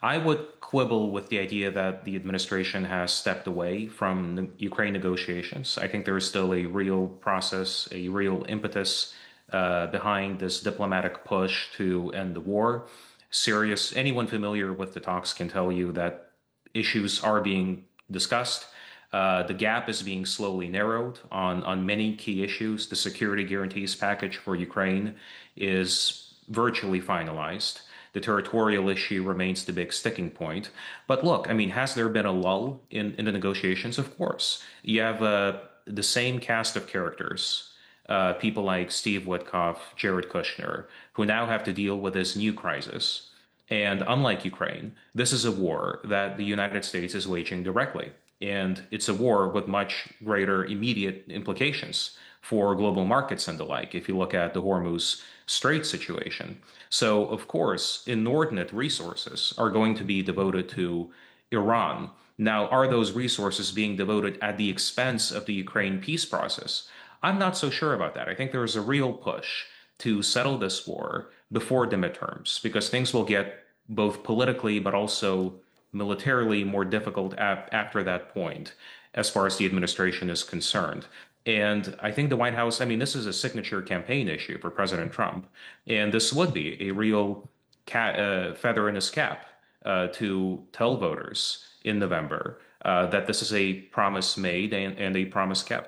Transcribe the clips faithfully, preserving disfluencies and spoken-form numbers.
I would quibble with the idea that the administration has stepped away from the Ukraine negotiations. I think there is still a real process, a real impetus uh, behind this diplomatic push to end the war. Serious, anyone familiar with the talks can tell you that issues are being discussed. Uh, the gap is being slowly narrowed on, on many key issues. The security guarantees package for Ukraine is virtually finalized. The territorial issue remains the big sticking point. But look, I mean, has there been a lull in, in the negotiations? Of course. You have uh, the same cast of characters, uh, people like Steve Witkoff, Jared Kushner, who now have to deal with this new crisis. And unlike Ukraine, this is a war that the United States is waging directly. And it's a war with much greater immediate implications for global markets and the like, if you look at the Hormuz Strait situation. So, of course, inordinate resources are going to be devoted to Iran. Now, are those resources being devoted at the expense of the Ukraine peace process? I'm not so sure about that. I think there is a real push to settle this war before the midterms, because things will get both politically but also militarily more difficult ap- after that point, as far as the administration is concerned. And I think the White House, I mean, this is a signature campaign issue for President Trump. And this would be a real cat, uh, feather in his cap uh, to tell voters in November uh, that this is a promise made and, and a promise kept.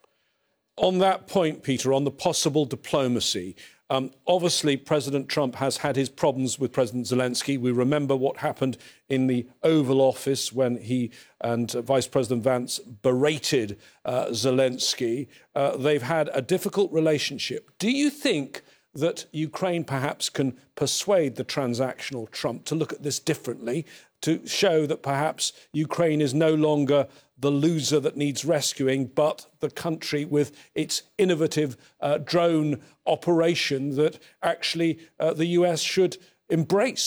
On that point, Peter, on the possible diplomacy, Um, obviously, President Trump has had his problems with President Zelensky. We remember what happened in the Oval Office when he and uh, Vice President Vance berated uh, Zelensky. Uh, they've had a difficult relationship. Do you think that Ukraine perhaps can persuade the transactional Trump to look at this differently, to show that perhaps Ukraine is no longer the loser that needs rescuing, but the country with its innovative uh, drone operation that actually uh, the U S should embrace?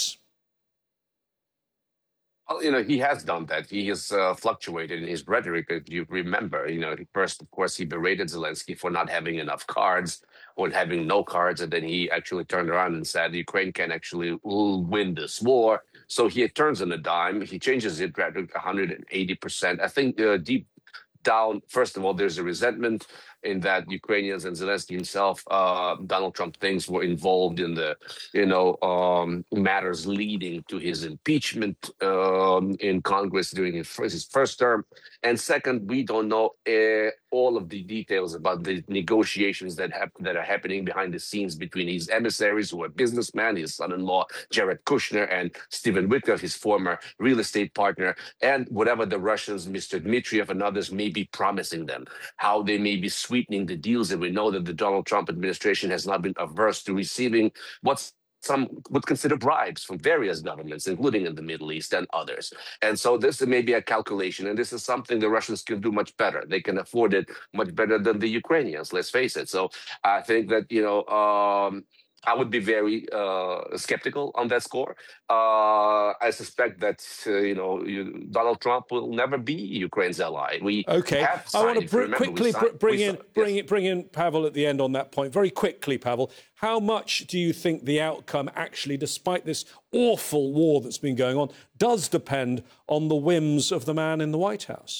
Well, you know, he has done that. He has uh, fluctuated in his rhetoric. If you remember, you know, first, of course, he berated Zelensky for not having enough cards or having no cards. And then he actually turned around and said Ukraine can actually win this war. So he turns on a dime. He changes his rhetoric one hundred eighty percent. I think uh, deep down, first of all, there's a resentment in that Ukrainians and Zelensky himself, uh, Donald Trump thinks, were involved in the, you know, um, matters leading to his impeachment um, in Congress during his first, his first term. And second, we don't know uh, all of the details about the negotiations that hap- that are happening behind the scenes between his emissaries, who are businessmen, his son-in-law, Jared Kushner, and Stephen Witkoff, his former real estate partner, and whatever the Russians, Mister Dmitriev and others, may be promising them, how they may be sweetening the deals. And we know that the Donald Trump administration has not been averse to receiving what's some would consider bribes from various governments, including in the Middle East and others. And so this may be a calculation, and this is something the Russians can do much better. They can afford it much better than the Ukrainians, let's face it. So I think that, you know, um, I would be very uh, skeptical on that score. Uh, I suspect that, uh, you know, you, Donald Trump will never be Ukraine's ally. We okay. have signed, I want to br- quickly signed, bring in signed, bring yes. in bring in Pavel at the end on that point. Very quickly, Pavel. How much do you think the outcome actually, despite this awful war that's been going on, does depend on the whims of the man in the White House?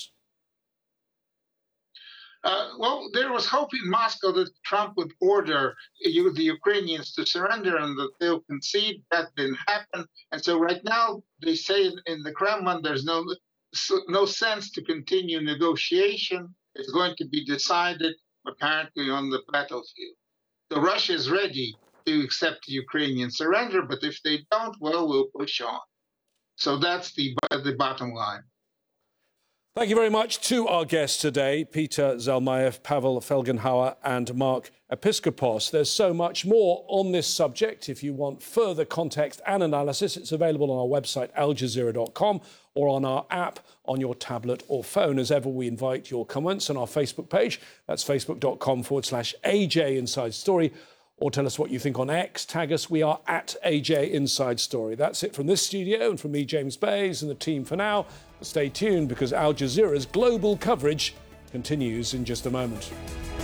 Uh, well, there was hope in Moscow that Trump would order you, the Ukrainians to surrender and that they'll concede. That didn't happen. And so right now they say in, in the Kremlin there's no, no sense to continue negotiation. It's going to be decided apparently on the battlefield. So Russia is ready to accept the Ukrainian surrender, but if they don't, well, we'll push on. So that's the, the bottom line. Thank you very much to our guests today, Peter Zalmayev, Pavel Felgenhauer and Mark Episkopos. There's so much more on this subject. If you want further context and analysis, it's available on our website, al jazeera dot com, or on our app on your tablet or phone. As ever, we invite your comments on our Facebook page. That's facebook.com forward slash AJ Inside Story. Or tell us what you think on X. Tag us. We are at A J Inside Story. That's it from this studio and from me, James Bays, and the team for now. But stay tuned because Al Jazeera's global coverage continues in just a moment.